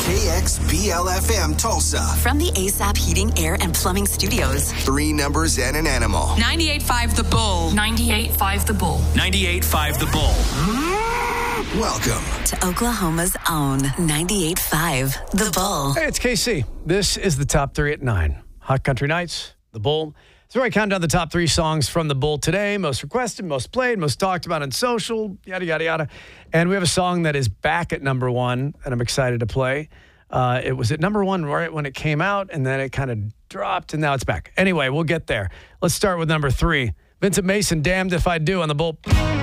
KXBL-FM Tulsa. From the ASAP Heating, Air, and Plumbing Studios. 3 numbers and an animal. 98.5 The Bull. 98.5 The Bull. 98.5 The Bull. Welcome to Oklahoma's own 98.5 The Bull. Hey, it's KC. This is the top 3 at 9. Hot Country Nights, The Bull. So I count down the top 3 songs from The Bull today. Most requested, most played, most talked about on social, yada, yada, yada. And we have a song that is back at number 1, and I'm excited to play. It was at number 1 right when it came out, and then it kind of dropped, and now it's back. Anyway, we'll get there. Let's start with number 3. Vincent Mason, Damned If I Do on The Bull.